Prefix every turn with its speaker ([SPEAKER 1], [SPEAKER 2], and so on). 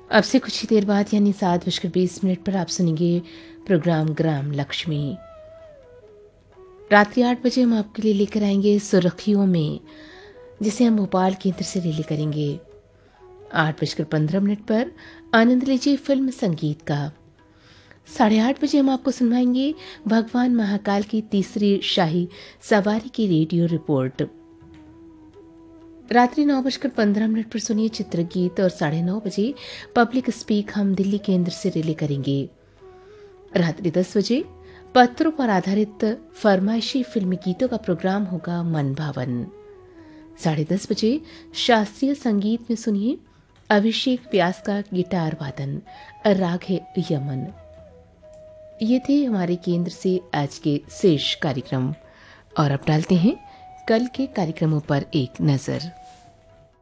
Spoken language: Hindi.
[SPEAKER 1] अब से कुछ ही देर बाद यानी 7:20 पर आप सुनेंगे प्रोग्राम ग्राम लक्ष्मी। रात्रि 8 बजे हम आपके लिए लेकर आएंगे सुर्खियों में, जिसे हम भोपाल केंद्र से रिले करेंगे। 8:15 पर आनंद लीजिए फिल्म संगीत का। 8:30 बजे हम आपको सुनवाएंगे भगवान महाकाल की तीसरी शाही सवारी की रेडियो रिपोर्ट। रात्रि 9:15 पर सुनिए चित्रगीत और 9:30 बजे पब्लिक स्पीक हम दिल्ली केंद्र से रिले करेंगे। रात्रि 10 बजे पत्रों पर आधारित फरमाइशी फिल्मी गीतों का प्रोग्राम होगा मन भावन। 10:30 बजे शास्त्रीय संगीत में सुनिए अभिषेक व्यास का गिटार वादन, राग है यमन। ये थे हमारे केंद्र से आज के शेष कार्यक्रम। और अब डालते हैं कल के कार्यक्रमों पर एक नजर।